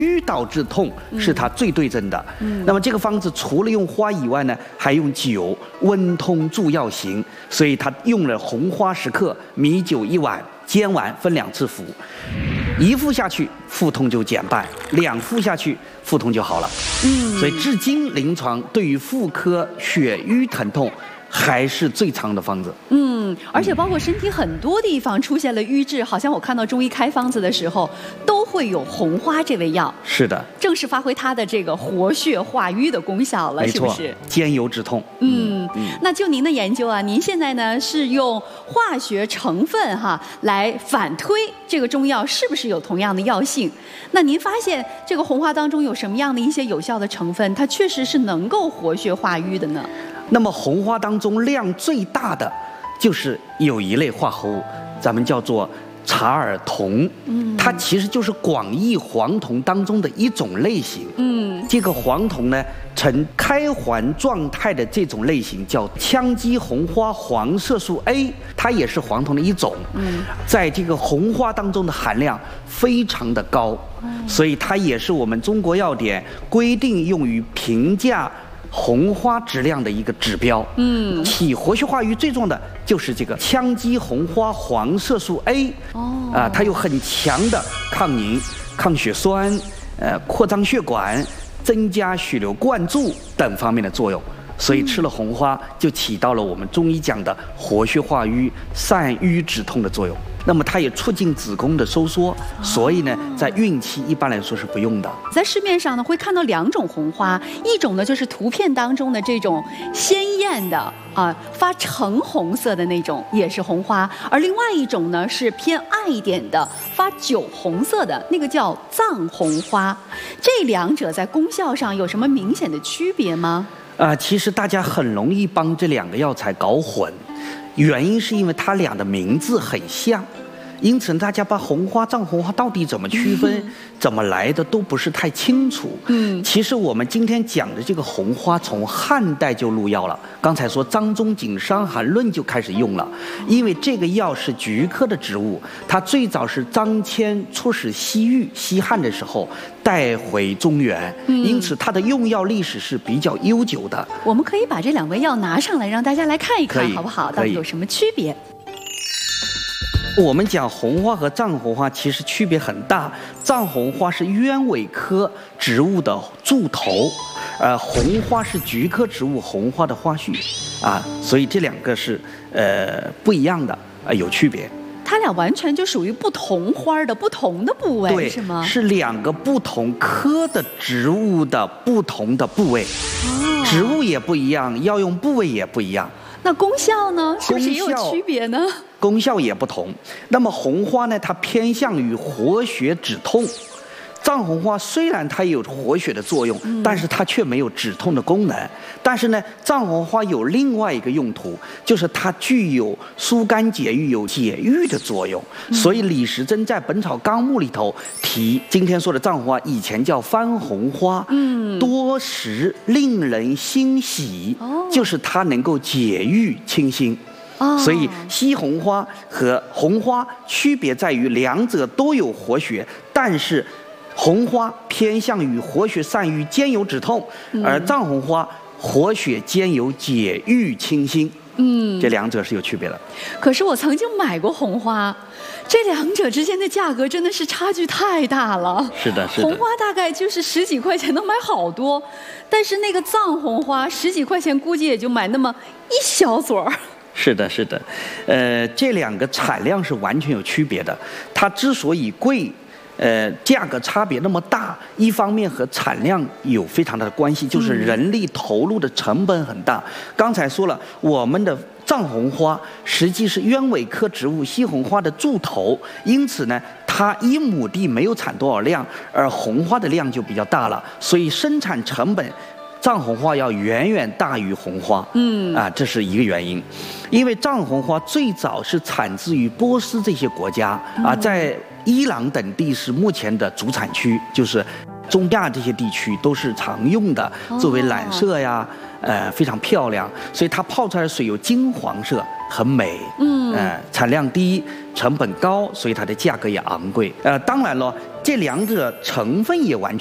瘀导致痛是它最对症的。那么这个方子除了用花以外呢，还用酒，温通助药行，所以它用了红花10克，米酒1碗，煎完分2次服。1服下去，腹痛就减半；2服下去，腹痛就好了。所以至今临床对于妇科血瘀疼痛还是最常的方子。 而且包括身体很多地方出现了瘀滞，好像我看到中医开方子的时候，都会有红花这味药。 是的， 正式发挥它的这个活血化瘀的功效了，是不是？ 兼有止痛。 那就您的研究啊，您现在呢是用化学成分来反推这个中药是不是有同样的药性？那您发现这个红花当中有什么样的一些有效的成分，它确实是能够活血化瘀的呢？ 那么红花当中量最大的就是有一类化合物，咱们叫做茶尔酮。它其实就是广义黄酮当中的一种类型。这个黄酮呢，呈开环状态的这种类型叫羟基红花黄色素 A， 它也是黄酮的一种。在这个红花当中的含量非常的高，所以它也是我们中国药典规定用于评价红花质量的一个指标。起活血化瘀最重要的就是这个羟基红花黄色素 A。它有很强的抗凝、抗血栓、扩张血管、增加血流灌注等方面的作用。所以吃了红花就起到了我们中医讲的活血化瘀、散瘀止痛的作用。那么它也促进子宫的收缩，所以呢，在孕期一般来说是不用的。 在市面上呢，会看到2种红花，一种呢就是图片当中的这种鲜艳的发橙红色的那种，也是红花；而另外一种呢是偏暗一点的，发酒红色的，那个叫藏红花。这2者在功效上有什么明显的区别吗？ 其实大家很容易帮这2个药材搞混。原因是因为它俩的名字很像，因此大家把红花、藏红花到底怎么区分、怎么来的都不是太清楚。其实我们今天讲的这个红花从汉代就入药了，刚才说张仲景《伤寒论》就开始用了，因为这个药是菊科的植物，它最早是张骞出使西域西汉的时候带回中原，因此它的用药历史是比较悠久的。 我们可以把这2味药拿上来，让大家来看一看，好不好？到底有什么区别？ 我们讲红花和藏红花其实区别很大，藏红花是鸢尾科植物的柱头，红花是菊科植物红花的花序，所以这2个是不一样的，有区别。 它俩完全就属于不同花的不同的部位，是吗？ 是2个不同科的植物的不同的部位，植物也不一样，药用部位也不一样。 那功效呢？是不是也有区别呢？ 功效也不同。那么红花呢，它偏向于活血止痛。藏红花虽然它有活血的作用，但是它却没有止痛的功能。但是呢，藏红花有另外一个用途，就是它具有疏肝解郁、有解郁的作用。所以李时珍在《本草纲目》里头提，今天说的藏红花以前叫番红花，多食令人欣喜，就是它能够解郁清心。所以西红花和红花区别在于2者都有活血，但是红花偏向于活血散瘀兼有止痛，而藏红花活血兼有解郁清心。这2者是有区别的。 可是我曾经买过红花，这2者之间的价格真的是差距太大了。 是的，是的。 红花大概就是10几块钱能买好多，但是那个藏红花10几块钱估计也就买那么一小撮儿。 是的，是的，这2个产量是完全有区别的。它之所以贵，价格差别那么大，一方面和产量有非常大的关系，就是人力投入的成本很大。刚才说了，我们的藏红花实际是鸢尾科植物西红花的柱头，因此呢，它1亩地没有产多少量，而红花的量就比较大了，所以生产成本藏红花要远远大于红花。这是一个原因。因为藏红花最早是产自于波斯这些国家在伊朗等地是目前的主产区，就是中亚这些地区都是常用的，作为染色呀，非常漂亮，所以它泡出来的水有金黄色，很美。产量低，成本高，所以它的价格也昂贵。当然了， 这两者成分也完全